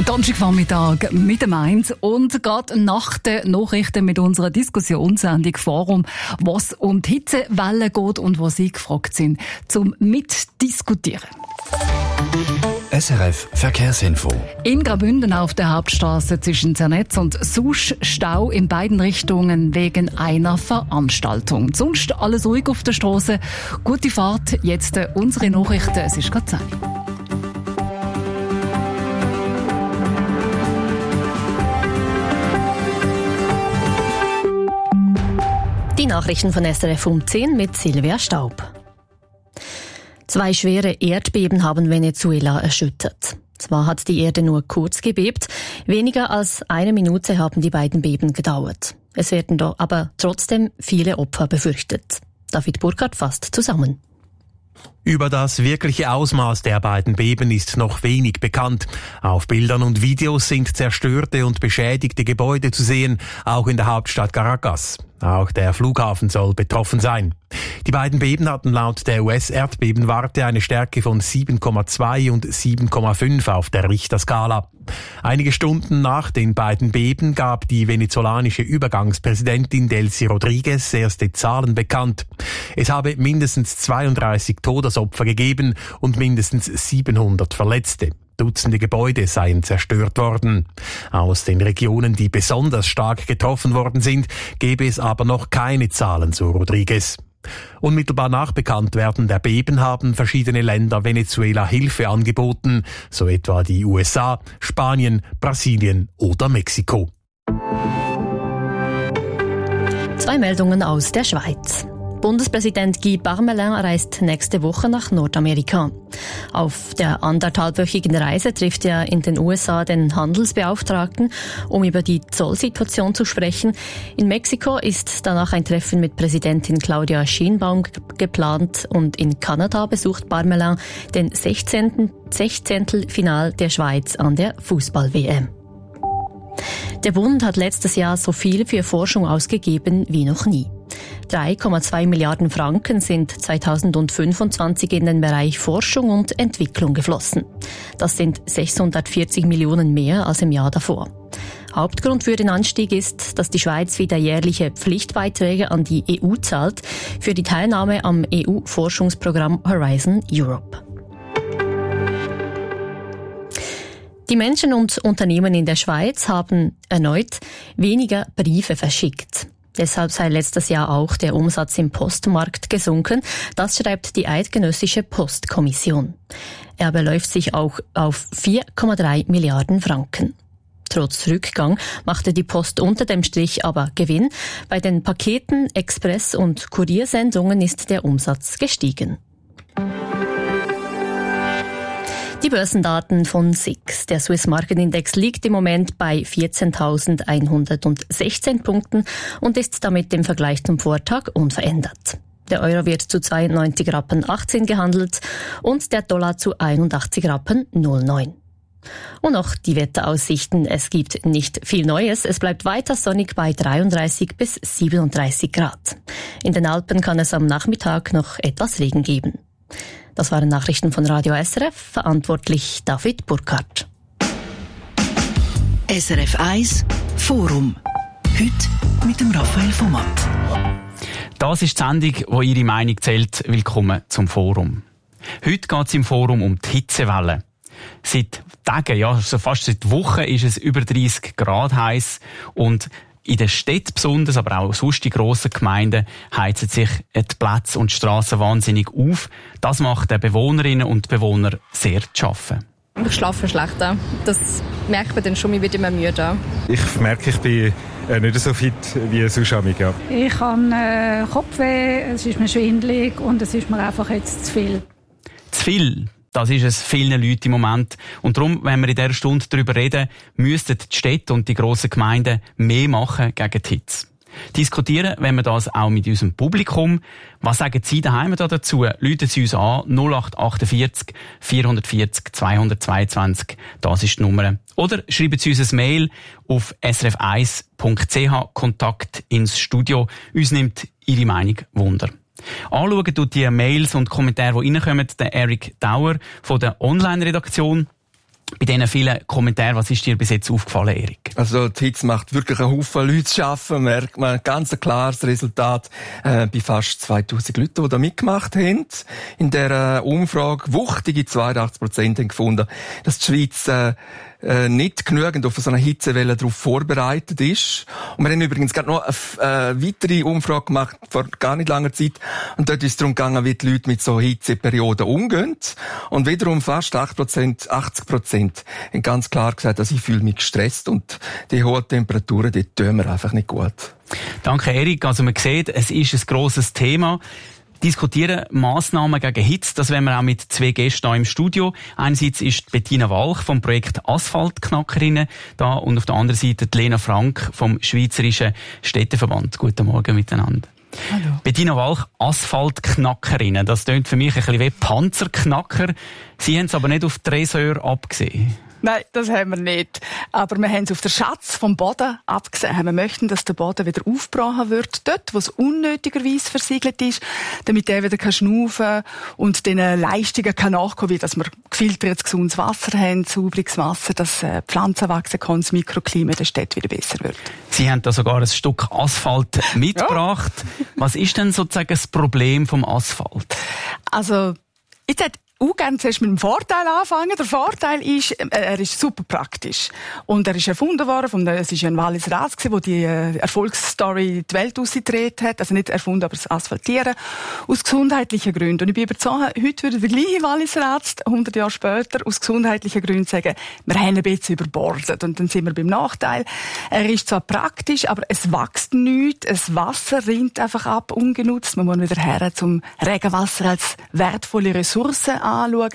Donnerstagvormittag mit dem Mainz und gerade nach den Nachrichten mit unserer Diskussionssendung Forum, was um die Hitzewelle geht und wo Sie gefragt sind, zum Mitdiskutieren. SRF Verkehrsinfo. In Graubünden auf der Hauptstraße zwischen Zernetz und Susch Stau in beiden Richtungen wegen einer Veranstaltung. Sonst alles ruhig auf der Straße. Gute Fahrt. Jetzt unsere Nachrichten. Es ist gerade 10. Die Nachrichten von SRF um 10 mit Silvia Staub. 2 schwere Erdbeben haben Venezuela erschüttert. Zwar hat die Erde nur kurz gebebt, weniger als 1 Minute haben die beiden Beben gedauert. Es werden doch aber trotzdem viele Opfer befürchtet. David Burkhardt fasst zusammen. Über das wirkliche Ausmaß der beiden Beben ist noch wenig bekannt. Auf Bildern und Videos sind zerstörte und beschädigte Gebäude zu sehen, auch in der Hauptstadt Caracas. Auch der Flughafen soll betroffen sein. Die beiden Beben hatten laut der US-Erdbebenwarte eine Stärke von 7,2 und 7,5 auf der Richterskala. Einige Stunden nach den beiden Beben gab die venezolanische Übergangspräsidentin Delcy Rodriguez erste Zahlen bekannt. Es habe mindestens 32 Todesopfer gegeben und mindestens 700 Verletzte. Dutzende Gebäude seien zerstört worden. Aus den Regionen, die besonders stark getroffen worden sind, gäbe es aber noch keine Zahlen, so Rodriguez. Unmittelbar nach Bekanntwerden der Beben haben verschiedene Länder Venezuela Hilfe angeboten, so etwa die USA, Spanien, Brasilien oder Mexiko. 2 Meldungen aus der Schweiz. Bundespräsident Guy Parmelin reist nächste Woche nach Nordamerika. Auf der 1,5-wöchigen Reise trifft er in den USA den Handelsbeauftragten, um über die Zollsituation zu sprechen. In Mexiko ist danach ein Treffen mit Präsidentin Claudia Sheinbaum geplant und in Kanada besucht Parmelin den 16. Final der Schweiz an der Fußball-WM. Der Bund hat letztes Jahr so viel für Forschung ausgegeben wie noch nie. 3,2 Milliarden Franken sind 2025 in den Bereich Forschung und Entwicklung geflossen. Das sind 640 Millionen mehr als im Jahr davor. Hauptgrund für den Anstieg ist, dass die Schweiz wieder jährliche Pflichtbeiträge an die EU zahlt für die Teilnahme am EU-Forschungsprogramm Horizon Europe. Die Menschen und Unternehmen in der Schweiz haben erneut weniger Briefe verschickt. Deshalb sei letztes Jahr auch der Umsatz im Postmarkt gesunken. Das schreibt die Eidgenössische Postkommission. Er beläuft sich auch auf 4,3 Milliarden Franken. Trotz Rückgang machte die Post unter dem Strich aber Gewinn. Bei den Paketen, Express- und Kuriersendungen ist der Umsatz gestiegen. Die Börsendaten von SIX. Der Swiss Market Index liegt im Moment bei 14.116 Punkten und ist damit im Vergleich zum Vortag unverändert. Der Euro wird zu 92,18 Rappen gehandelt und der Dollar zu 81,09 Rappen. Und noch die Wetteraussichten. Es gibt nicht viel Neues. Es bleibt weiter sonnig bei 33 bis 37 Grad. In den Alpen kann es am Nachmittag noch etwas Regen geben. Das waren Nachrichten von Radio SRF, verantwortlich David Burkhardt. SRF 1 Forum. Heute mit dem Raphael von Matt. Das ist die Sendung, wo Ihre Meinung zählt. Willkommen zum Forum. Heute geht es im Forum um die Hitzewelle. Seit Tagen, ja, also fast seit Wochen ist es über 30 Grad heiß und in den Städten besonders, aber auch sonst in grossen Gemeinden heizen sich die Plätze und die Strassen wahnsinnig auf. Das macht den Bewohnerinnen und Bewohnern sehr zu schaffen. Ich schlafe schlechter. Das merkt man dann schon, ich werde immer müde. Ich merke, ich bin nicht so fit wie sonst. Ja. Ich habe Kopfweh, es ist mir schwindelig und es ist mir einfach jetzt zu viel. Zu viel? Das ist es vielen Leuten im Moment. Und darum, wenn wir in dieser Stunde darüber reden, müssten die Städte und die grossen Gemeinden mehr machen gegen die Hitze. Diskutieren wenn wir das auch mit unserem Publikum. Was sagen Sie daheim dazu? Rufen Sie uns an 0848 440 222. Das ist die Nummer. Oder schreiben Sie uns ein Mail auf srf1.ch Kontakt ins Studio. Uns nimmt Ihre Meinung Wunder. Anschauen tut die Mails und Kommentare, die reinkommen, der Eric Dauer von der Online-Redaktion. bei diesen vielen Kommentaren, was ist dir bis jetzt aufgefallen, Erik? Also die Hitze macht wirklich einen Haufen Leute zu arbeiten. Merkt man ganz ein klares Resultat bei fast 2000 Leuten, die da mitgemacht haben. In dieser Umfrage wuchtige 82% haben gefunden, dass die Schweiz nicht genügend auf so eine Hitzewelle darauf vorbereitet ist. Und wir haben übrigens gerade noch eine weitere Umfrage gemacht, vor gar nicht langer Zeit. Und dort ist es darum gegangen, wie die Leute mit so Hitzeperioden umgehen. Und wiederum fast 80% haben ganz klar gesagt, dass ich fühle mich gestresst und die hohen Temperaturen, die tun mir einfach nicht gut. Danke, Erik. Also man sieht, es ist ein grosses Thema. Diskutieren Massnahmen gegen Hitze, das wollen wir auch mit zwei Gästen hier im Studio. Einerseits ist Bettina Walch vom Projekt Asphaltknackerinnen da und auf der anderen Seite die Lena Frank vom Schweizerischen Städteverband. Guten Morgen miteinander. Hallo. Bettina Walch, Asphaltknackerinnen, das klingt für mich ein bisschen wie Panzerknacker. Sie haben es aber nicht auf die Tresor abgesehen. Nein, das haben wir nicht. Aber wir haben es auf den Schatz vom Boden abgesehen. Wir möchten, dass der Boden wieder aufgebrochen wird, dort, wo es unnötigerweise versiegelt ist, damit er wieder schnaufen kann und den Leistungen kann nachkommen, wie dass wir gefiltertes, gesundes Wasser haben, sauberes Wasser, dass Pflanzen wachsen können, das Mikroklima in der Stadt wieder besser wird. Sie haben da sogar ein Stück Asphalt mitgebracht. Ja. Was ist denn sozusagen das Problem vom Asphalt? Also, ich hätte gerne zuerst mit dem Vorteil anfangen. Der Vorteil ist, er ist super praktisch. Und er ist erfunden worden es ist ein Walliser Arzt gewesen, der die Erfolgsstory die Welt ausgedreht hat. Also nicht erfunden, aber das Asphaltieren. Aus gesundheitlichen Gründen. Und ich bin überzeugt, heute würde der gleiche Walliser Arzt 100 Jahre später aus gesundheitlichen Gründen sagen, wir haben ein bisschen überbordet. Und dann sind wir beim Nachteil. Er ist zwar praktisch, aber es wächst nichts. Das Wasser rinnt einfach ab, ungenutzt. Man muss wieder her zum Regenwasser als wertvolle Ressource anschauen.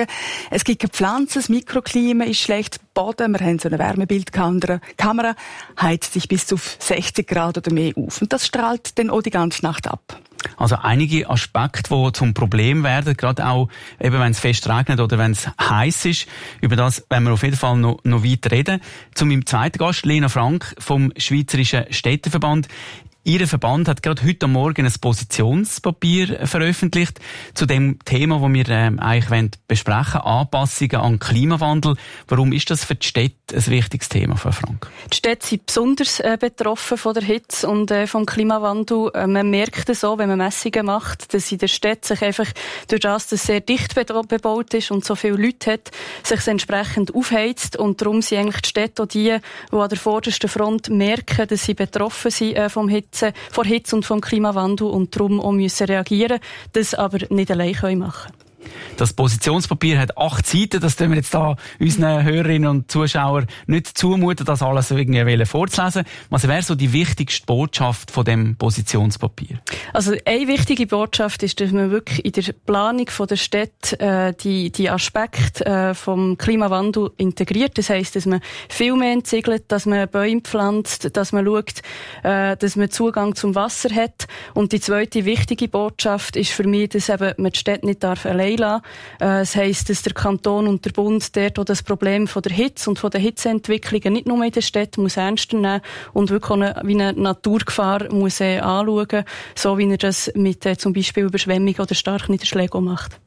Es gibt keine Pflanzen, das Mikroklima ist schlecht, Boden, wir haben so eine Wärmebildkamera, heizt sich bis auf 60 Grad oder mehr auf. Und das strahlt dann auch die ganze Nacht ab. Also einige Aspekte, die zum Problem werden, gerade auch eben wenn es fest regnet oder wenn es heiß ist. Über das werden wir auf jeden Fall noch weiter reden. Zu meinem zweiten Gast, Lena Frank vom Schweizerischen Städteverband. Ihr Verband hat gerade heute Morgen ein Positionspapier veröffentlicht zu dem Thema, das wir eigentlich besprechen wollen, Anpassungen an den Klimawandel. Warum ist das für die Städte ein wichtiges Thema, Frau Frank? Die Städte sind besonders betroffen von der Hitze und vom Klimawandel. Man merkt es auch, wenn man Messungen macht, dass in der Stadt sich einfach durch das, dass es sehr dicht bebaut ist und so viele Leute hat, sich entsprechend aufheizt. Und darum sind eigentlich die Städte auch die an der vordersten Front merken, dass sie betroffen sind vor Hitze und vom Klimawandel und darum auch müssen reagieren, das aber nicht allein machen können. Das Positionspapier hat 8 Seiten, das tun wir jetzt da unseren Hörerinnen und Zuschauern nicht zumuten, das alles irgendwie vorzulesen. Was wäre so die wichtigste Botschaft von dem Positionspapier? Also eine wichtige Botschaft ist, dass man wirklich in der Planung von der Stadt die Aspekte vom Klimawandel integriert. Das heisst, dass man viel mehr entsiegelt, dass man Bäume pflanzt, dass man schaut, dass man Zugang zum Wasser hat. Und die zweite wichtige Botschaft ist für mich, dass eben man die Stadt nicht allein lassen. Das heisst, dass der Kanton und der Bund dort auch das Problem von der Hitze und von der Hitzeentwicklungen nicht nur in der Stadt muss ernster nehmen und wirklich auch wie eine Naturgefahr muss anschauen, so wie er das mit zum Beispiel Überschwemmungen oder starken Niederschlägen macht.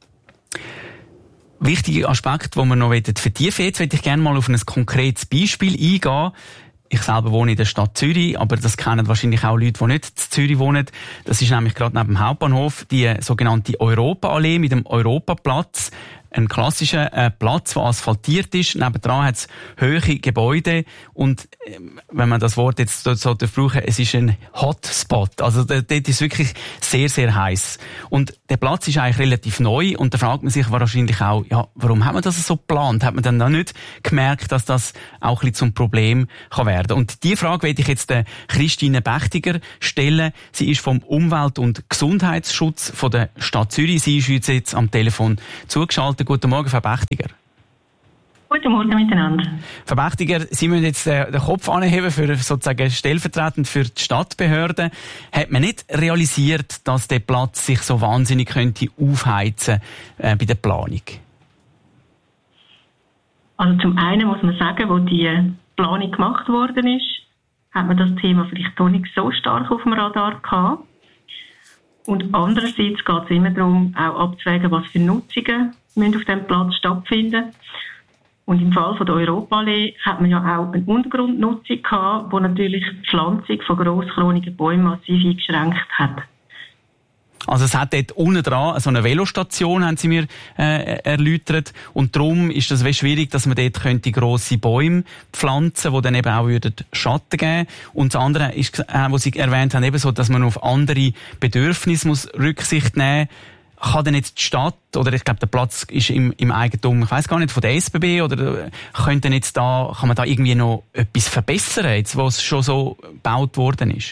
Wichtige Aspekt, den wir noch vertiefen. Jetzt möchte ich gerne mal auf ein konkretes Beispiel eingehen. Ich selber wohne in der Stadt Zürich, aber das kennen wahrscheinlich auch Leute, die nicht in Zürich wohnen. Das ist nämlich gerade neben dem Hauptbahnhof die sogenannte Europaallee mit dem Europaplatz. Ein klassischer Platz, der asphaltiert ist. Nebendran hat es hohe Gebäude. Und wenn man das Wort jetzt so brauchen, es ist ein Hotspot. Also dort ist wirklich sehr, sehr heiß. Und der Platz ist eigentlich relativ neu. Und da fragt man sich wahrscheinlich auch, ja, warum hat man das so geplant? Hat man dann noch nicht gemerkt, dass das auch ein bisschen zum Problem kann werden? Und die Frage werde ich jetzt der Christine Bächtiger stellen. Sie ist vom Umwelt- und Gesundheitsschutz von der Stadt Zürich. Sie ist jetzt am Telefon zugeschaltet. Guten Morgen, Frau Bächtiger. Guten Morgen miteinander. Frau Bächtiger, Sie müssen jetzt den Kopf anheben für sozusagen stellvertretend für die Stadtbehörden. Hat man nicht realisiert, dass der Platz sich so wahnsinnig könnte aufheizen bei der Planung? Also zum einen muss man sagen, wo die Planung gemacht worden ist, hat man das Thema vielleicht noch nicht so stark auf dem Radar gehabt. Und andererseits geht es immer darum, auch abzuwägen, was für Nutzungen müssen auf diesem Platz stattfinden. Und im Fall von der Europaallee hat man ja auch eine Untergrundnutzung gehabt, die natürlich die Pflanzung von grosskronige Bäumen massiv eingeschränkt hat. Also es hat dort unten dran so eine Velostation, haben Sie mir erläutert. Und darum ist das schwierig, dass man dort könnte grosse Bäume pflanzen, die dann eben auch Schatten geben. Und das andere ist, was Sie erwähnt haben, eben so, dass man auf andere Bedürfnisse muss Rücksicht nehmen muss. Kann denn jetzt die Stadt, oder ich glaube, der Platz ist im Eigentum, ich weiss gar nicht, von der SBB, oder kann man da irgendwie noch etwas verbessern, jetzt, was schon so gebaut worden ist?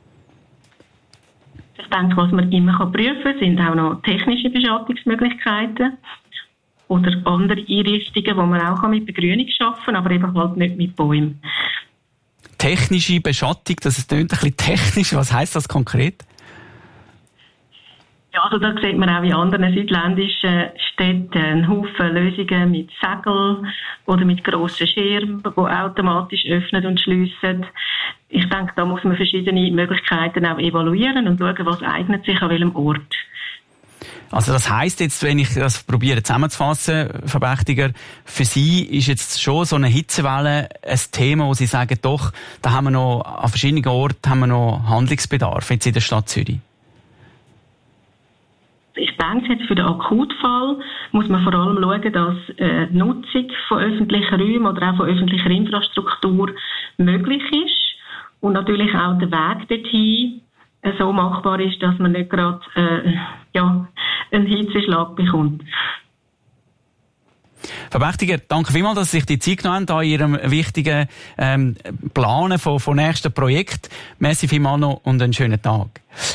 Ich denke, was man immer prüfen kann, sind auch noch technische Beschattungsmöglichkeiten oder andere Einrichtungen, wo man auch mit Begrünung arbeiten kann, aber eben halt nicht mit Bäumen. Technische Beschattung, das klingt ein bisschen technisch. Was heisst das konkret? Ja, also da sieht man auch in anderen südländischen Städten einen Haufen Lösungen mit Segeln oder mit grossen Schirmen, die automatisch öffnen und schliessen. Ich denke, da muss man verschiedene Möglichkeiten auch evaluieren und schauen, was eignet sich an welchem Ort. Also das heisst jetzt, wenn ich das probiere zusammenzufassen, Frau Bächtiger, für Sie ist jetzt schon so eine Hitzewelle ein Thema, wo Sie sagen, doch, da haben wir noch an verschiedenen Orten haben wir noch Handlungsbedarf jetzt in der Stadt Zürich. Ich denke, jetzt für den Akutfall muss man vor allem schauen, dass die Nutzung von öffentlichen Räumen oder auch von öffentlicher Infrastruktur möglich ist und natürlich auch der Weg dorthin so machbar ist, dass man nicht gerade einen Hitzeschlag bekommt. Frau Bächtiger, danke vielmals, dass Sie sich die Zeit genommen haben, in Ihrem wichtigen Planen von nächsten Projekt. Merci vielmals noch und einen schönen Tag.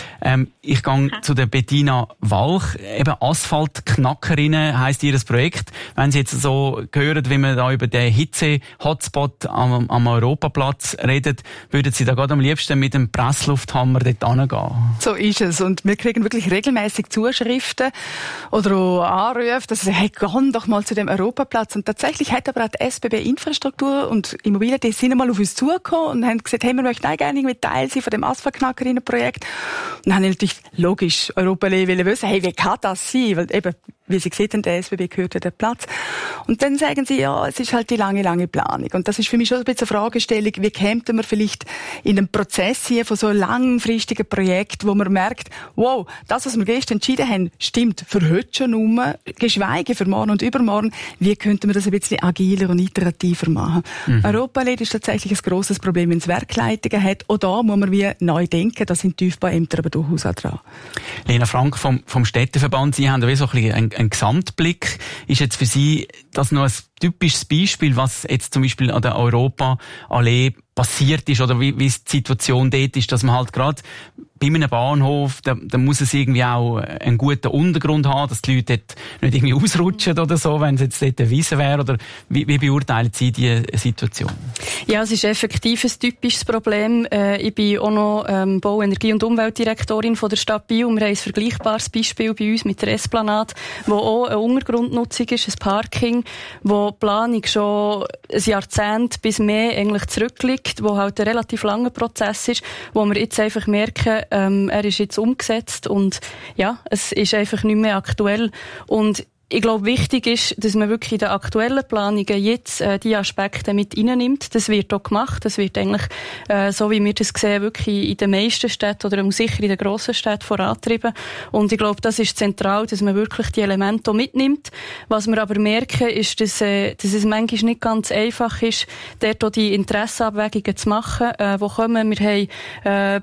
Ich gehe zu der Bettina Walch. Eben Asphaltknackerinnen heisst Ihr Projekt. Wenn Sie jetzt so hören, wie man da über den Hitze-Hotspot am Europaplatz redet, würden Sie da gerade am liebsten mit dem Presslufthammer dort hingehen? So ist es. Und wir kriegen wirklich regelmäßig Zuschriften oder auch Anrufe, dass sie hey, geh doch mal zu dem Europaplatz. Und tatsächlich hat aber auch die SBB Infrastruktur und Immobilien, die sind einmal auf uns zugekommen und haben gesagt, hey, wir möchten auch gerne irgendwie Teil sein von dem Asphaltknackerinnen-Projekt. Und dann haben wir natürlich logisch Europaallee wissen, hey, wie kann das sein? Weil eben, wie Sie gesehen haben, der SBB gehört ja der Platz. Und dann sagen sie, ja, es ist halt die lange Planung. Und das ist für mich schon ein bisschen eine Fragestellung, wie kämen wir vielleicht in einen Prozess hier von so einem langfristigen Projekt, wo man merkt, wow, das, was wir gestern entschieden haben, stimmt für heute schon geschweige für morgen und übermorgen. Wie könnten wir das ein bisschen agiler und iterativer machen? Europaallee ist tatsächlich ein grosses Problem, wenn es Werkleitungen hat. Auch da muss man wie neu denken, da sind Tiefbauämter aber durchaus auch dran. Lena Frank vom Städteverband, Sie haben da so ein bisschen einen Gesamtblick. Ist jetzt für Sie das noch ein typisches Beispiel, was jetzt zum Beispiel an der Europaallee passiert ist oder wie die Situation dort ist, dass man halt gerade bei einem Bahnhof, da muss es irgendwie auch einen guten Untergrund haben, dass die Leute dort nicht irgendwie ausrutschen oder so, wenn es jetzt dort eine Wiese wäre, oder wie beurteilen Sie diese Situation? Ja, es ist effektiv ein typisches Problem. Ich bin auch noch Bau-, Energie- und Umweltdirektorin von der Stadt Biel. Wir haben ein vergleichbares Beispiel bei uns mit der Esplanade, wo auch eine Untergrundnutzung ist, ein Parking, wo die Planung schon ein Jahrzehnt bis mehr eigentlich zurückliegt, wo halt ein relativ langer Prozess ist, wo wir jetzt einfach merken, er ist jetzt umgesetzt und ja, es ist einfach nicht mehr aktuell. Und ich glaube, wichtig ist, dass man wirklich in den aktuellen Planungen jetzt die Aspekte mit reinnimmt. Das wird auch gemacht. Das wird eigentlich, so wie wir das sehen, wirklich in den meisten Städten oder sicher in den grossen Städten vorantrieben. Und ich glaube, das ist zentral, dass man wirklich die Elemente auch mitnimmt. Was wir aber merken, ist, dass es manchmal nicht ganz einfach ist, dort auch die Interessenabwägungen zu machen. Wo kommen wir? Haben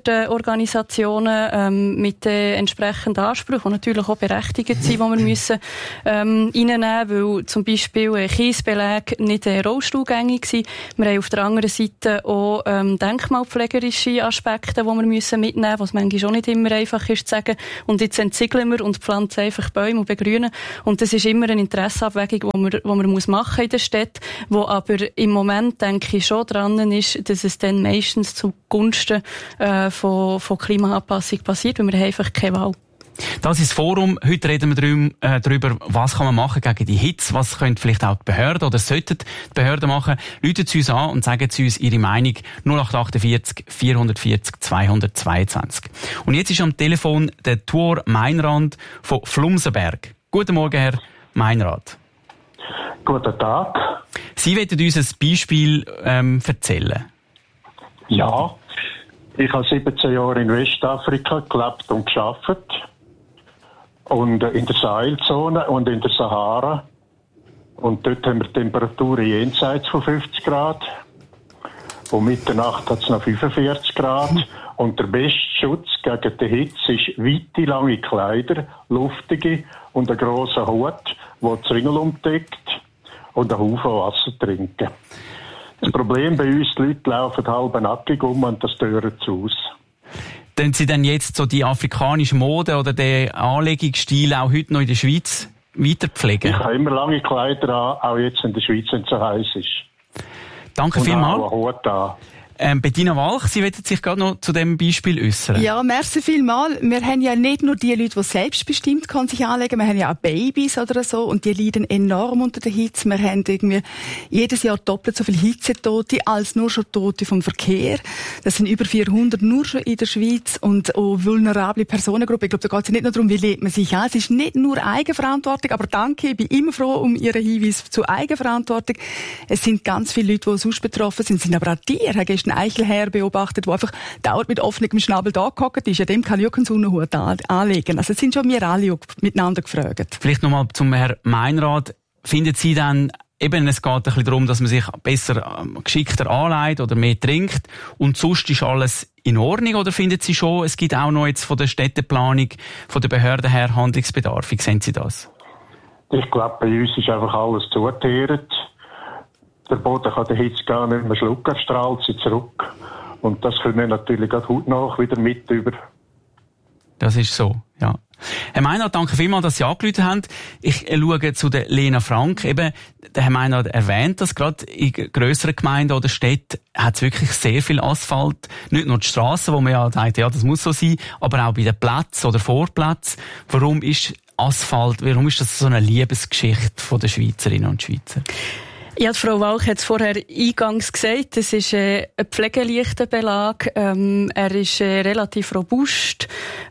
Behindertenorganisationen mit entsprechenden Ansprüchen, die natürlich auch berechtigt sind, die wir müssen reinnehmen, weil zum Beispiel Kiesbeläge nicht rollstuhlgängig sind. Wir haben auf der anderen Seite auch denkmalpflegerische Aspekte, die wir müssen mitnehmen müssen, was manchmal auch nicht immer einfach ist zu sagen. Und jetzt entziegeln wir und pflanzen einfach Bäume und begrünen. Und das ist immer eine Interessenabwägung, die man muss machen in der Stadt, wo aber im Moment, denke ich, schon dran ist, dass es dann meistens zugunsten von Klimaanpassung passiert, weil wir haben einfach keine Wahl. Das ist das Forum. Heute reden wir darüber, was kann man machen gegen die Hitze, was können vielleicht auch die Behörden oder sollten die Behörden machen. Rufen Sie uns an und sagen Sie uns Ihre Meinung 0848 440 222. Und jetzt ist am Telefon der Tuor Meinrad von Flumsenberg. Guten Morgen, Herr Meinrad. Guten Tag. Sie wollen uns ein Beispiel erzählen. Ja, ich habe 17 Jahre in Westafrika gelebt und gearbeitet. Und in der Sahelzone und in der Sahara. Und dort haben wir Temperaturen jenseits von 50 Grad. Und Mitternacht hat es noch 45 Grad. Und der beste Schutz gegen die Hitze ist weite, lange Kleider, luftige und ein grosser Hut, der die Zwingel umdeckt und einen Haufen Wasser trinken. Das Problem bei uns, die Leute laufen halb nackig um und das stören zu aus. Tun Sie denn jetzt so die afrikanische Mode oder den Anlegungsstil auch heute noch in der Schweiz weiterpflegen? Ich habe immer lange Kleider an, auch jetzt in der Schweiz, wenn es so heiß ist. Danke vielmals. Bettina Walch, Sie wollten sich gerade noch zu diesem Beispiel äußern. Ja, merci vielmals. Wir haben ja nicht nur die Leute, die selbstbestimmt kann sich anlegen, wir haben ja auch Babys oder so und die leiden enorm unter der Hitze. Wir haben irgendwie jedes Jahr doppelt so viele Hitzetote als nur schon Tote vom Verkehr. Das sind über 400 nur schon in der Schweiz und auch vulnerable Personengruppen. Ich glaube, da geht es nicht nur darum, wie lebt man sich an. Es ist nicht nur Eigenverantwortung, aber danke, ich bin immer froh um Ihren Hinweis zu Eigenverantwortung. Es sind ganz viele Leute, die sonst betroffen sind aber auch Tiere. Ich habe Eichelherr beobachtet, der einfach dauernd mit offenem Schnabel da gehockt ist. Ja, dem kann ich auch keinen Sonnenhut anlegen. Also, es sind schon wir alle miteinander gefragt. Vielleicht nochmal zum Herrn Meinrad. Finden Sie dann, eben, es geht ein bisschen darum, dass man sich besser, geschickter anlegt oder mehr trinkt und sonst ist alles in Ordnung, oder finden Sie schon, es gibt auch noch jetzt von der Städteplanung, von der Behörden her Handlungsbedarf? Wie sehen Sie das? Ich glaube, bei uns ist einfach alles zugeteert. Der Boden kann die Hitze gar nicht mehr schlucken, strahlt sie zurück. Und das können wir natürlich gerade heute noch wieder mit über. Das ist so, ja. Herr Meinrad, danke vielmals, dass Sie angerufen haben. Ich schaue zu der Lena Frank. Eben, der Herr Meinrad erwähnt, dass gerade in grösseren Gemeinden oder Städten hat es wirklich sehr viel Asphalt. Nicht nur die Strassen, wo man ja sagt, ja, das muss so sein, aber auch bei den Plätzen oder Vorplätzen. Warum ist das so eine Liebesgeschichte der Schweizerinnen und Schweizer? Ja, die Frau Walch hat es vorher eingangs gesagt, es ist ein pflegeleichter Belag, er ist relativ robust,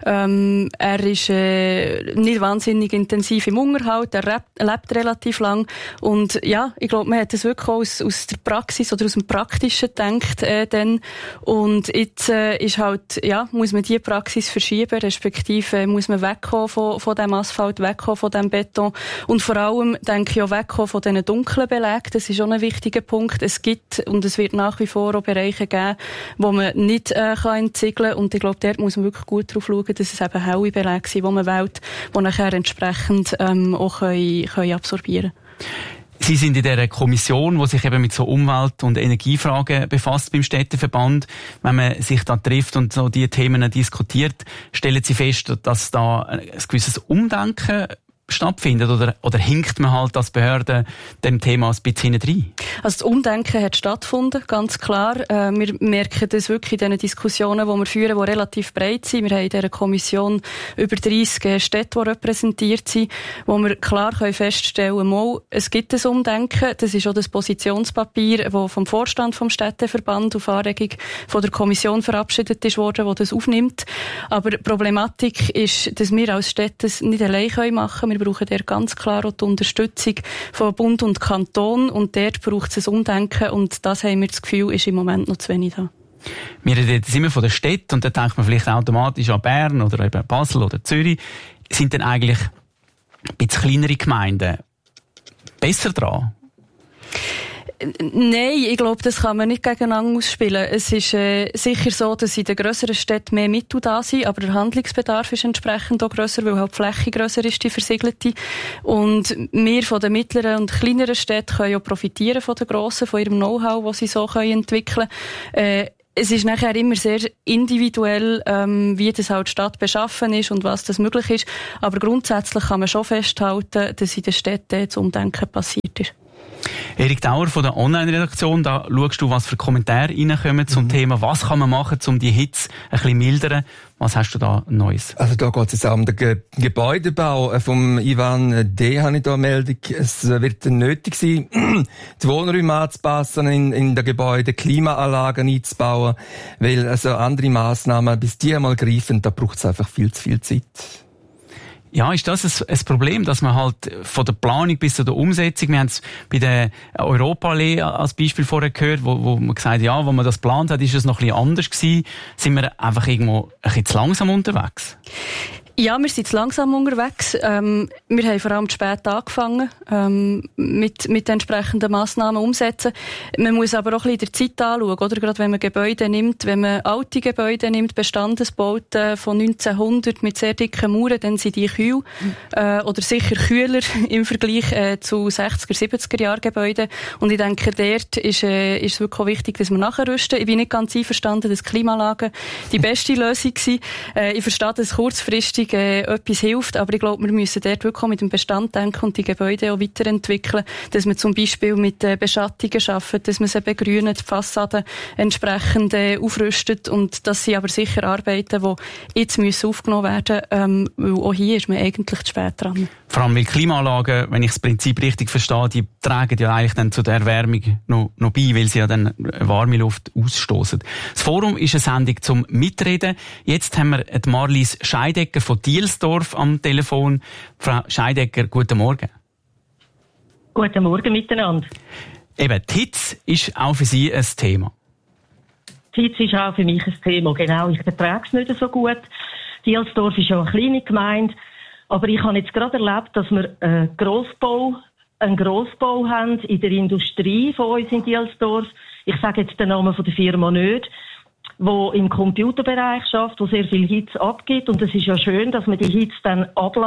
er ist nicht wahnsinnig intensiv im Unterhalt, er lebt relativ lang und ja, ich glaube, man hat das wirklich auch aus der Praxis oder aus dem Praktischen gedacht dann und jetzt ist halt, ja, muss man die Praxis verschieben, respektive muss man wegkommen von dem Asphalt, wegkommen von dem Beton und vor allem, denke ich, auch wegkommen von diesen dunklen Belägen. Das ist schon ein wichtiger Punkt. Es gibt und es wird nach wie vor auch Bereiche geben, wo man nicht entziegeln kann. Und ich glaube, dort muss man wirklich gut darauf schauen, dass es eben helle Belege sind, die man wählt, die nachher entsprechend auch können absorbieren können. Sie sind in dieser Kommission, die sich eben mit so Umwelt- und Energiefragen befasst beim Städteverband. Wenn man sich da trifft und so die Themen diskutiert, stellen Sie fest, dass da ein gewisses Umdenken stattfindet oder hinkt man halt als Behörde dem Thema ein bisschen rein? Also das Umdenken hat stattgefunden, ganz klar. Wir merken das wirklich in diesen Diskussionen, die wir führen, die relativ breit sind. Wir haben in dieser Kommission über 30 Städte, die repräsentiert sind, wo wir klar feststellen können, es gibt ein Umdenken. Das ist auch das Positionspapier, das vom Vorstand vom Städteverband auf Anregung von der Kommission verabschiedet ist worden, das das aufnimmt. Aber die Problematik ist, dass wir als Städte das nicht allein machen können. Wir brauchen dort ganz klar auch die Unterstützung von Bund und Kanton und dort braucht es ein Umdenken und das haben wir das Gefühl, ist im Moment noch zu wenig da. Wir reden jetzt immer von der Stadt und da denkt man vielleicht automatisch an Bern oder eben Basel oder Zürich. Sind denn eigentlich ein bisschen kleinere Gemeinden besser dran? Nein, ich glaube, das kann man nicht gegeneinander ausspielen. Es ist sicher so, dass in den grösseren Städten mehr Mittel da sind, aber der Handlungsbedarf ist entsprechend auch grösser, weil halt die Fläche grösser ist, die versiegelte. Und wir von den mittleren und kleineren Städten können ja profitieren von den grossen, von ihrem Know-how, das sie so entwickeln können. Es ist nachher immer sehr individuell, wie das halt die Stadt beschaffen ist und was das möglich ist. Aber grundsätzlich kann man schon festhalten, dass in den Städten das Umdenken passiert ist. Erik Dauer von der Online-Redaktion, da schaust du, was für Kommentare reinkommen zum Thema, was kann man machen, um die Hitze ein bisschen mildern. Was hast du da Neues? Also da geht es jetzt auch um den Gebäudebau. Vom Ivan D. habe ich da eine Meldung. Es wird nötig sein, die Wohnräume anzupassen, in den Gebäuden Klimaanlagen einzubauen, weil also andere Massnahmen, bis die einmal greifen, da braucht es einfach viel zu viel Zeit. Ja, ist das ein Problem, dass man halt von der Planung bis zu der Umsetzung, wir haben es bei der Europaallee als Beispiel vorher gehört, wo man gesagt hat, ja, wo man das geplant hat, ist es noch ein bisschen anders gewesen. Sind wir einfach irgendwo ein bisschen zu langsam unterwegs? Ja, wir sind zu langsam unterwegs. Wir haben vor allem zu spät angefangen, mit entsprechenden Massnahmen umsetzen. Man muss aber auch ein bisschen der Zeit anschauen, oder? Gerade wenn man Gebäude nimmt, wenn man alte Gebäude nimmt, Bestandesbauten von 1900 mit sehr dicken Mauern, dann sind die kühl, oder sicher kühler im Vergleich zu 60er, 70er Jahr Gebäuden. Und ich denke, dort ist es wirklich auch wichtig, dass wir nachrüsten. Ich bin nicht ganz einverstanden, dass Klimaanlagen die beste Lösung sind. Ich verstehe, dass kurzfristig etwas hilft, aber ich glaube, wir müssen dort wirklich auch mit dem Bestand denken und die Gebäude auch weiterentwickeln, dass man zum Beispiel mit Beschattungen arbeitet, dass man sie begrünt, die Fassaden entsprechend aufrüstet, und das sind aber sicher Arbeiten, die jetzt müssen aufgenommen werden, weil auch hier ist man eigentlich zu spät dran. Vor allem, weil Klimaanlagen, wenn ich das Prinzip richtig verstehe, die tragen ja eigentlich dann zu der Erwärmung noch bei, weil sie ja dann warme Luft ausstoßen. Das Forum ist eine Sendung zum Mitreden. Jetzt haben wir die Marlies Scheidegger von Dielsdorf am Telefon. Frau Scheidegger, guten Morgen. Guten Morgen miteinander. Eben, die Hitze ist auch für Sie ein Thema. Die Hitze ist auch für mich ein Thema, genau. Ich vertrage es nicht so gut. Dielsdorf ist ja eine kleine Gemeinde. Aber ich habe jetzt gerade erlebt, dass wir einen Grossbau haben in der Industrie von uns in Dielsdorf. Ich sage jetzt den Namen von der Firma nicht, wo im Computerbereich schafft, wo sehr viel Hitze abgibt. Und es ist ja schön, dass man die Hitze dann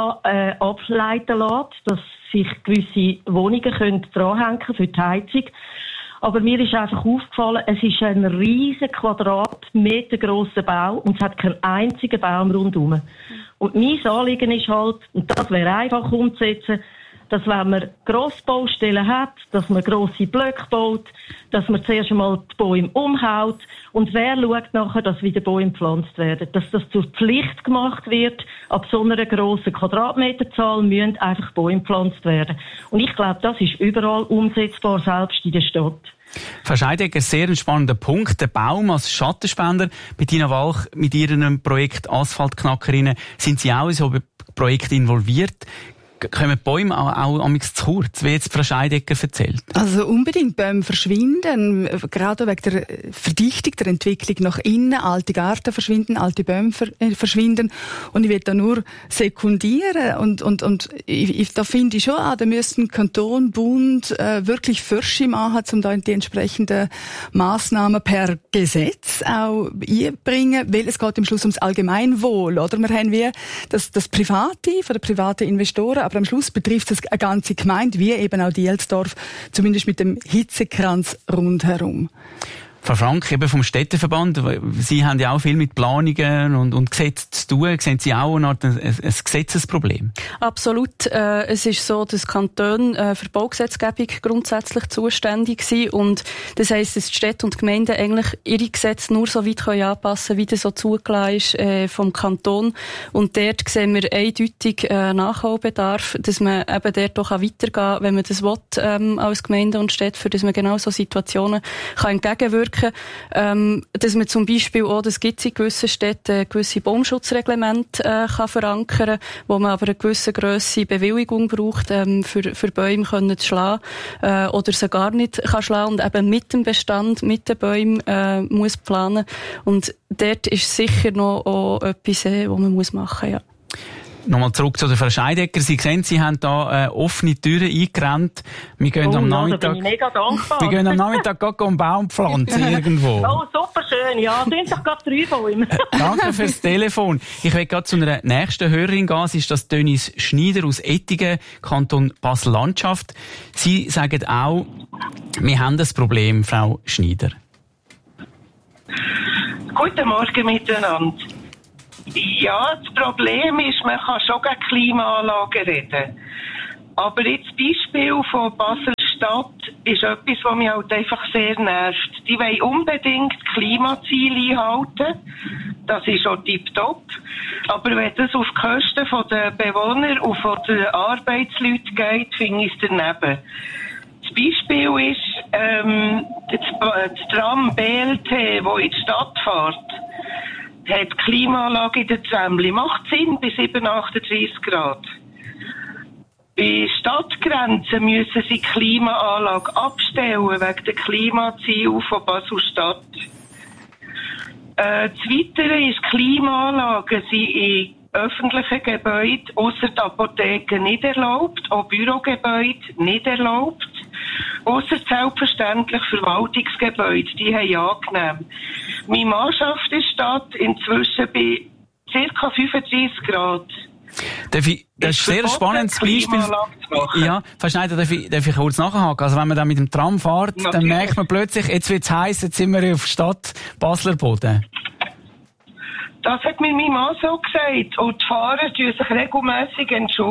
ableiten lässt, dass sich gewisse Wohnungen dranhängen können für die Heizung. Aber mir ist einfach aufgefallen, es ist ein riesen Quadratmeter grosser Bau und es hat keinen einzigen Baum rundherum. Und mein Anliegen ist halt, und das wäre einfach umzusetzen, dass wenn man Grossbaustellen hat, dass man grosse Blöcke baut, dass man zuerst einmal die Bäume umhaut und wer schaut nachher, dass wieder Bäume gepflanzt werden. Dass das zur Pflicht gemacht wird, ab so einer grossen Quadratmeterzahl müssen einfach Bäume gepflanzt werden. Und ich glaube, das ist überall umsetzbar, selbst in der Stadt. Frau Scheidegger, sehr ein spannender Punkt. Der Baum als Schattenspender. Bettina Walch, mit Ihrem Projekt Asphaltknackerinnen sind Sie auch in so ein Projekt involviert. Kommen Bäume auch zu kurz, wie jetzt Frau Scheidegger erzählt? Also unbedingt, Bäume verschwinden, gerade wegen der Verdichtung, der Entwicklung nach innen, alte Garten verschwinden, alte Bäume verschwinden, und ich will da nur sekundieren und da finde ich schon, da müssten Kanton, Bund wirklich Fürsche machen, um da die entsprechenden Massnahmen per Gesetz auch einbringen, weil es geht am Schluss ums Allgemeinwohl, oder? Wir haben wie das Private, von den privaten Investoren, aber am Schluss betrifft es eine ganze Gemeinde, wie eben auch Dielsdorf, zumindest mit dem Hitzekranz rundherum. Frau Frank, eben vom Städteverband, Sie haben ja auch viel mit Planungen und Gesetzen zu tun. Sehen Sie auch ein Gesetzesproblem? Absolut. Es ist so, dass Kantone für Baugesetzgebung grundsätzlich zuständig sind. Und das heisst, dass die Städte und Gemeinden eigentlich ihre Gesetze nur so weit anpassen können, wie das so zugelassen ist vom Kanton. Und dort sehen wir eindeutig Nachholbedarf, dass man eben dort auch weitergehen kann, wenn man das will, als Gemeinde und Städte, für das man genau so Situationen kann entgegenwirken. Dass man zum Beispiel auch, das gibt es in gewissen Städten, gewisse Baumschutzreglemente kann verankern, wo man aber eine gewisse Grösse Bewilligung braucht, für Bäume können zu schlagen, oder sie gar nicht kann schlagen und eben mit dem Bestand, mit den Bäumen muss planen. Und dort ist sicher noch auch etwas, was man machen muss, ja. Nochmal zurück zu der Frau Scheidegger. Sie sehen, Sie haben da offene Türen eingerannt. Wir gehen am Nachmittag. Da bin ich mega dankbar. Wir gehen am Nachmittag einen Baum pflanzen irgendwo. Oh, super schön. Ja, sind doch gerade 3 Bäume. Danke fürs Telefon. Ich will gerade zu einer nächsten Hörerin gehen. Sie ist das Denise Schneider aus Ettigen, Kanton Basel-Landschaft. Sie sagen auch, wir haben das Problem, Frau Schneider. Guten Morgen miteinander. Ja, das Problem ist, man kann schon gegen Klimaanlagen reden. Aber jetzt das Beispiel von Basel-Stadt ist etwas, was mich halt einfach sehr nervt. Die wollen unbedingt Klimaziele einhalten. Das ist auch tipptopp. Aber wenn das auf die Kosten der Bewohner und von den Arbeitsleuten geht, finde ich es daneben. Das Beispiel ist das Tram BLT, das in die Stadt fährt. hat die Klimaanlage in der Zämmli. Macht Sinn bei 37 Grad. Bei Stadtgrenzen müssen sie die Klimaanlage abstellen, wegen der Klimaziele von Basel-Stadt. Das Weitere ist, Klimaanlagen sind in öffentlichen Gebäuden ausser der Apotheken nicht erlaubt, auch Bürogebäude nicht erlaubt, ausser selbstverständlich Verwaltungsgebäude, die haben angenehm. Mein Mann schafft in der Stadt inzwischen bei ca. 35 Grad. Das ist ein sehr spannendes Beispiel. Ja, Frau Schneider, darf ich kurz nachhaken? Also wenn man dann mit dem Tram fährt, natürlich, dann merkt man plötzlich, jetzt wird's heiß, jetzt sind wir auf Stadt Basler Boden. Das hat mir mein Mann so gesagt. Und die Fahrer entschuldigen sich regelmässig.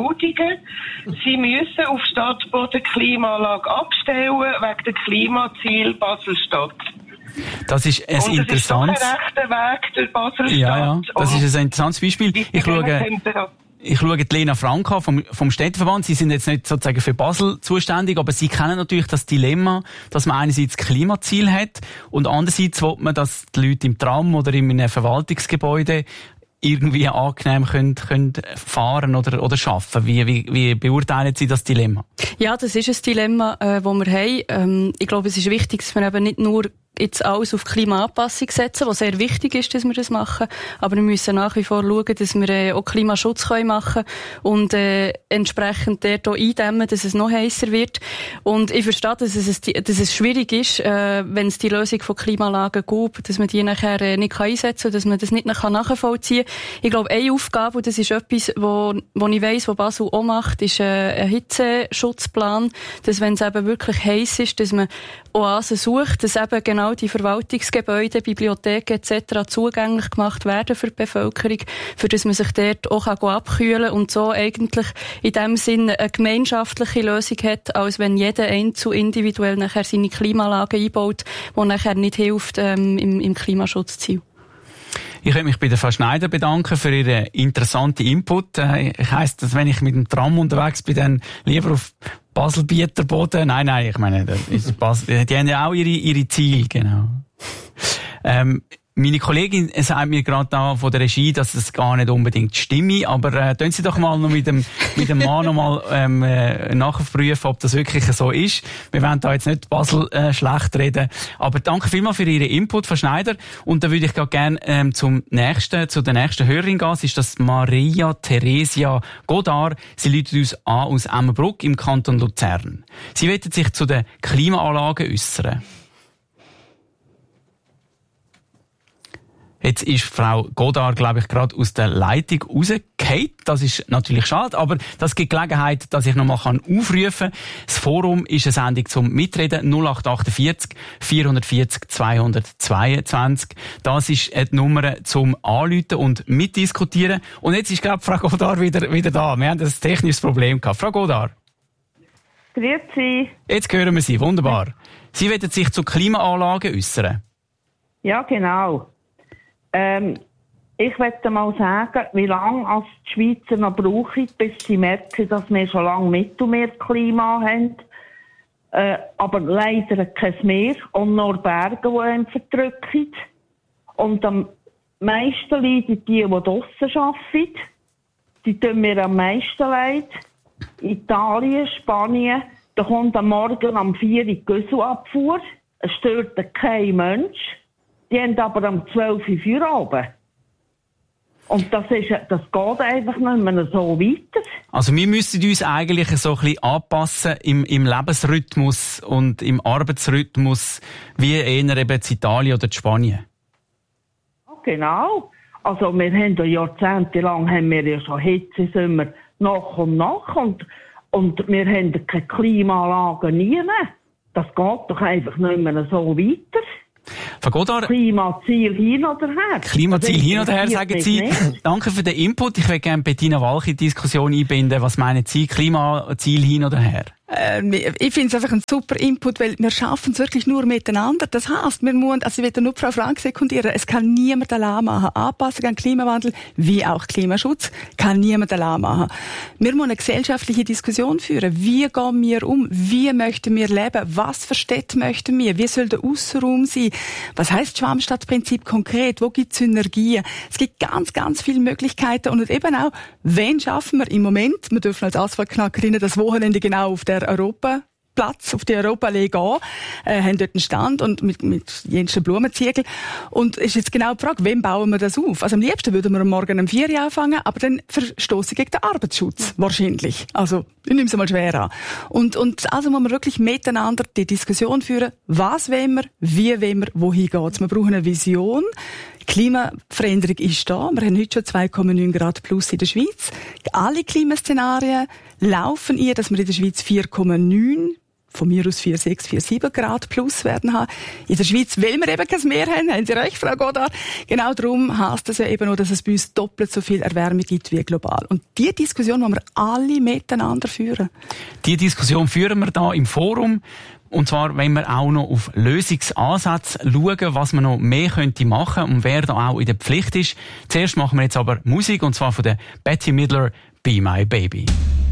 Sie müssen auf Stadtboden Klimaanlage abstellen, wegen der Klimaziel Basel-Stadt. Das ist ein interessantes... Das ist doch ein rechter Weg durch Basel-Stadt. Ja, das ist ein interessantes Beispiel. Ich schaue die Lena Frank an vom Städteverband. Sie sind jetzt nicht sozusagen für Basel zuständig, aber Sie kennen natürlich das Dilemma, dass man einerseits Klimaziel hat und andererseits will man, dass die Leute im Tram oder in einem Verwaltungsgebäude irgendwie angenehm können fahren oder arbeiten. Wie beurteilen Sie das Dilemma? Ja, das ist ein Dilemma, das wir haben. Ich glaube, es ist wichtig, dass wir eben nicht nur jetzt alles auf Klimaanpassung setzen, was sehr wichtig ist, dass wir das machen. Aber wir müssen nach wie vor schauen, dass wir auch Klimaschutz machen können und entsprechend dort auch eindämmen, dass es noch heißer wird. Und ich verstehe, dass es schwierig ist, wenn es die Lösung von Klimaanlagen gibt, dass man die nachher nicht einsetzen kann, dass man das nicht nachvollziehen kann. Ich glaube, eine Aufgabe, und das ist etwas, wo ich weiss, was Basel auch macht, ist ein Hitzeschutzplan, dass wenn es eben wirklich heiß ist, dass man Oasen sucht, dass eben genau die Verwaltungsgebäude, Bibliotheken etc. zugänglich gemacht werden für die Bevölkerung, für das man sich dort auch abkühlen kann und so eigentlich in dem Sinne eine gemeinschaftliche Lösung hat, als wenn jeder Einzelne individuell nachher seine Klimaanlage einbaut, die nachher nicht hilft im Klimaschutzziel. Ich möchte mich bei der Frau Schneider bedanken für Ihren interessanten Input. Ich weiss, dass wenn ich mit dem Tram unterwegs bin, dann lieber auf Basel-Bieterboden. Nein, ich meine, das ist Basel. Die haben ja auch ihre Ziele, genau. Meine Kollegin sagt mir gerade da von der Regie, dass es gar nicht unbedingt stimme, aber tun Sie doch mal noch mit dem Mann noch mal nachprüfen, ob das wirklich so ist. Wir wollen da jetzt nicht Basel schlecht reden, aber danke vielmals für Ihren Input, Frau Schneider. Und dann würde ich gerne zu der nächsten Hörerin gehen. Es ist das Maria Theresia Godard. Sie läutet uns an aus Emmenbruck im Kanton Luzern. Sie möchte sich zu den Klimaanlagen äußern. Jetzt ist Frau Godard, glaube ich, gerade aus der Leitung rausgefallen. Das ist natürlich schade, aber das gibt Gelegenheit, dass ich nochmal aufrufen kann. Das Forum ist eine Sendung zum Mitreden 0848 440 222. Das ist die Nummer zum Anrufen und mitdiskutieren. Und jetzt ist, glaube ich, Frau Godard wieder da. Wir haben ein technisches Problem gehabt. Frau Godard. Grüezi. Jetzt hören wir Sie. Wunderbar. Sie wollen sich zu Klimaanlagen äußern. Ja, genau. Ich möchte mal sagen, wie lange die Schweizer noch brauchen, bis sie merken, dass wir schon lange Mittelmeerklima haben. Aber leider kein Meer und nur Berge, die einen verdrücken. Und am meisten leiden die draussen arbeiten. Die tun mir am meisten leid. Italien, Spanien, da kommt am Morgen um 4 Uhr die Güsselabfuhr. Es stört kein Mensch. Die haben aber um 12 Uhr Feierabend. Und das geht einfach nicht mehr so weiter. Also wir müssen uns eigentlich so ein bisschen anpassen im Lebensrhythmus und im Arbeitsrhythmus, wie eher eben in Italien oder in Spanien. Genau. Also wir haben ja jahrzehntelang schon Hitzesommer nach und nach und wir haben keine Klimaanlagen nie mehr. Das geht doch einfach nicht mehr so weiter. Frau Godard, Klimaziel hin oder her. Klimaziel hin oder her, sagen Sie. Danke für den Input. Ich würde gerne Bettina Walch in die Diskussion einbinden. Was meinen Sie, Klimaziel hin oder her? Ich finde es einfach ein super Input, weil wir schaffen es wirklich nur miteinander. Das heisst, wir müssen, also ich will nur Frau Frank sekundieren, es kann niemand allein machen. Anpassung an den Klimawandel, wie auch Klimaschutz, kann niemand allein machen. Wir müssen eine gesellschaftliche Diskussion führen. Wie gehen wir um? Wie möchten wir leben? Was für Städte möchten wir? Wie soll der Aussenraum sein? Was heisst Schwammstadtprinzip konkret? Wo gibt es Synergien? Es gibt ganz, ganz viele Möglichkeiten und eben auch, wen schaffen wir im Moment? Wir dürfen als Asphaltknackerinnen das Wochenende genau auf der Europaplatz, auf die Europaallee gehen, haben dort einen Stand und mit jensten Blumenziegel. Und ist jetzt genau die Frage, wem bauen wir das auf? Also am liebsten würden wir am Morgen um 4 Uhr anfangen, aber dann verstoßen gegen den Arbeitsschutz, wahrscheinlich. Also, ich nehme es mal schwer an. Und also muss man wirklich miteinander die Diskussion führen, was wollen wir, wie wollen wir, wohin geht's? Wir brauchen eine Vision. Klimaveränderung ist da. Wir haben heute schon 2,9 Grad plus in der Schweiz. Alle Klimaszenarien laufen ihr, dass wir in der Schweiz 4,9, von mir aus 4,6, 4,7 Grad plus werden haben. In der Schweiz, weil wir eben kein Meer haben Sie recht, Frau Godard. Genau darum heisst es ja eben auch, dass es bei uns doppelt so viel Erwärmung gibt wie global. Und diese Diskussion wollen wir alle miteinander führen. Die Diskussion führen wir da im Forum. Und zwar, wenn wir auch noch auf Lösungsansätze schauen, was man noch mehr könnte machen und wer da auch in der Pflicht ist. Zuerst machen wir jetzt aber Musik, und zwar von der Bette Midler, Be My Baby.